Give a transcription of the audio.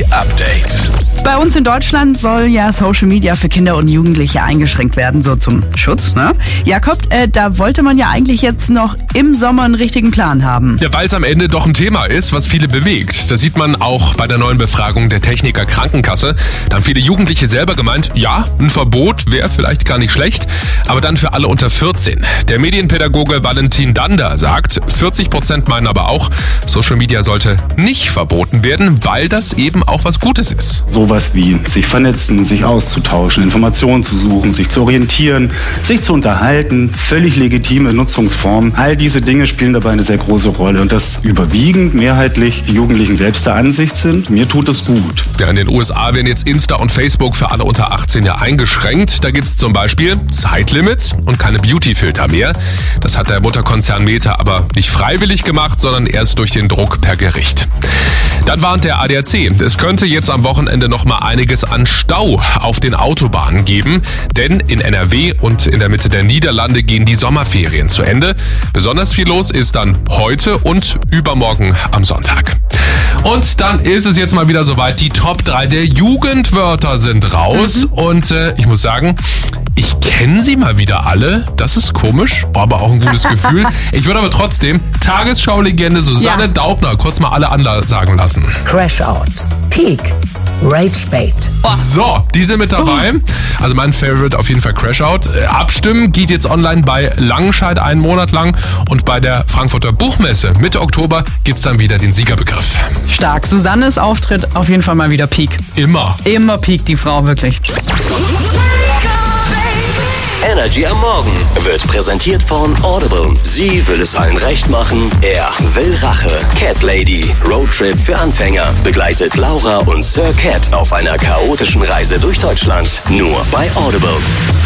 Update. Bei uns in Deutschland soll ja Social Media für Kinder und Jugendliche eingeschränkt werden, so zum Schutz, ne? Jakob, da wollte man ja eigentlich jetzt noch im Sommer einen richtigen Plan haben. Ja, weil es am Ende doch ein Thema ist, was viele bewegt. Das sieht man auch bei der neuen Befragung der Techniker Krankenkasse. Da haben viele Jugendliche selber gemeint, ja, ein Verbot wäre vielleicht gar nicht schlecht, aber dann für alle unter 14. Der Medienpädagoge Valentin Dander sagt, 40% meinen aber auch, Social Media sollte nicht verboten werden, weil das eben auch was Gutes ist. Sowas wie sich vernetzen, sich auszutauschen, Informationen zu suchen, sich zu orientieren, sich zu unterhalten, völlig legitime Nutzungsformen. All diese Dinge spielen dabei eine sehr große Rolle und dass überwiegend mehrheitlich die Jugendlichen selbst der Ansicht sind. Mir tut es gut. Ja, in den USA werden jetzt Insta und Facebook für alle unter 18 ja eingeschränkt. Da gibt's zum Beispiel Zeitlimits und keine Beauty-Filter mehr. Das hat der Mutterkonzern Meta aber nicht freiwillig gemacht, sondern erst durch den Druck per Gericht. Dann warnt der ADAC, es könnte jetzt am Wochenende noch mal einiges an Stau auf den Autobahnen geben, denn in NRW und in der Mitte der Niederlande gehen die Sommerferien zu Ende. Besonders viel los ist dann heute und übermorgen am Sonntag. Und dann ist es jetzt mal wieder soweit, die Top 3 der Jugendwörter sind raus und ich muss sagen, ich kenne sie mal wieder alle. Das ist komisch, aber auch ein gutes Gefühl. Ich würde aber trotzdem Tagesschau-Legende Susanne Daubner kurz mal alle sagen lassen. Crash Out, Peak, Rage Bait. So, die sind mit dabei. Also mein Favorite auf jeden Fall Crash Out. Abstimmen geht jetzt online bei Langenscheid einen Monat lang und bei der Frankfurter Buchmesse Mitte Oktober gibt's dann wieder den Siegerbegriff. Stark. Susannes Auftritt auf jeden Fall mal wieder Peak. Immer. Immer Peak, die Frau, wirklich. Energy am Morgen wird präsentiert von Audible. Sie will es allen recht machen. Er will Rache. Cat Lady. Roadtrip für Anfänger. Begleitet Laura und Sir Cat auf einer chaotischen Reise durch Deutschland. Nur bei Audible.